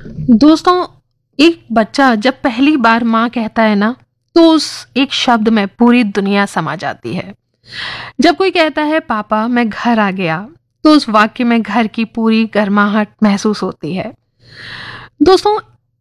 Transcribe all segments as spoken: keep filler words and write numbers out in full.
दोस्तों, एक बच्चा जब पहली बार माँ कहता है ना, तो उस एक शब्द में पूरी दुनिया समा जाती है। जब कोई कहता है पापा मैं घर आ गया, तो उस वाक्य में घर की पूरी गर्माहट महसूस होती है। दोस्तों,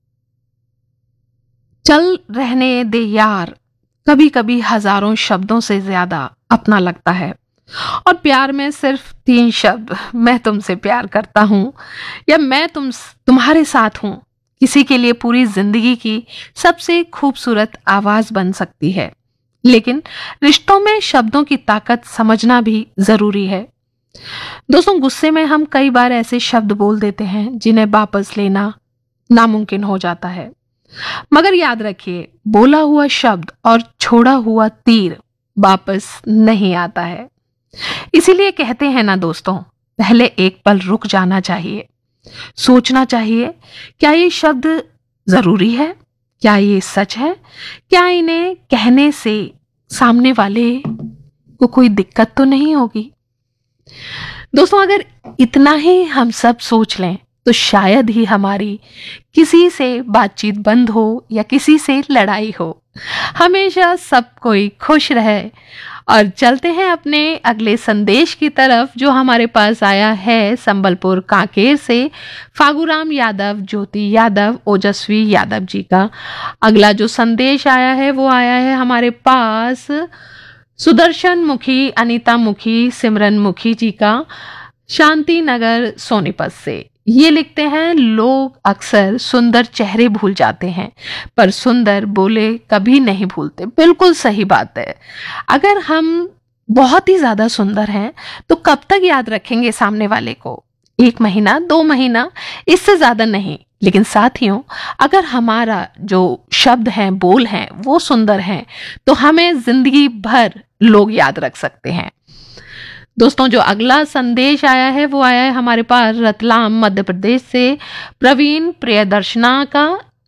चल रहने दे यार कभी कभी हजारों शब्दों से ज्यादा अपना लगता है। और प्यार में सिर्फ तीन शब्द, मैं तुमसे प्यार करता हूं या मैं तुम तुम्हारे साथ हूं, किसी के लिए पूरी जिंदगी की सबसे खूबसूरत आवाज बन सकती है। लेकिन रिश्तों में शब्दों की ताकत समझना भी जरूरी है। दोस्तों, गुस्से में हम कई बार ऐसे शब्द बोल देते हैं जिन्हें वापस लेना नामुमकिन हो जाता है। मगर याद रखिए, बोला हुआ शब्द और छोड़ा हुआ तीर वापस नहीं आता है। इसीलिए कहते हैं ना दोस्तों, पहले एक पल रुक जाना चाहिए, सोचना चाहिए, क्या ये शब्द जरूरी है, क्या ये सच है, क्या इन्हें कहने से सामने वाले को कोई दिक्कत तो नहीं होगी। दोस्तों, अगर इतना ही हम सब सोच लें तो शायद ही हमारी किसी से बातचीत बंद हो या किसी से लड़ाई हो। हमेशा सब कोई खुश रहे। और चलते हैं अपने अगले संदेश की तरफ, जो हमारे पास आया है संबलपुर कांकेर से फागुराम यादव, ज्योति यादव, ओजस्वी यादव जी का। अगला जो संदेश आया है वो आया है हमारे पास सुदर्शन मुखी, अनीता मुखी, सिमरन मुखी जी का, शांति नगर सोनीपत से। ये लिखते हैं, लोग अक्सर सुंदर चेहरे भूल जाते हैं पर सुंदर बोले कभी नहीं भूलते। बिल्कुल सही बात है। अगर हम बहुत ही ज्यादा सुंदर हैं तो कब तक याद रखेंगे सामने वाले को? एक महीना, दो महीना, इससे ज्यादा नहीं। लेकिन साथियों, अगर हमारा जो शब्द हैं, बोल हैं, वो सुंदर हैं तो हमें जिंदगी भर लोग याद रख सकते हैं। दोस्तों, जो अगला संदेश आया है वो आया है हमारे पास रतलाम मध्य प्रदेश से प्रवीण प्रियदर्शना का।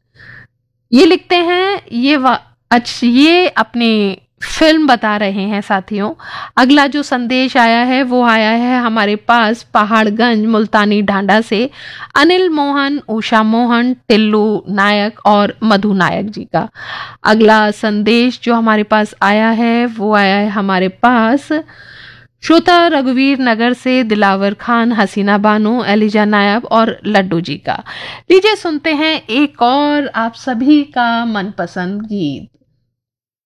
ये लिखते हैं, ये अच्छा ये अपनी फिल्म बता रहे हैं साथियों। अगला जो संदेश आया है वो आया है हमारे पास पहाड़गंज मुल्तानी ढांडा से अनिल मोहन, उषा मोहन, टिल्लू नायक और मधु नायक जी का। अगला संदेश जो हमारे पास आया है वो आया है हमारे पास श्रोता रघुवीर नगर से दिलावर खान, हसीना बानो, एलिजा नायब और लड्डू जी का। लीजिए सुनते हैं एक और आप सभी का मनपसंद गीत।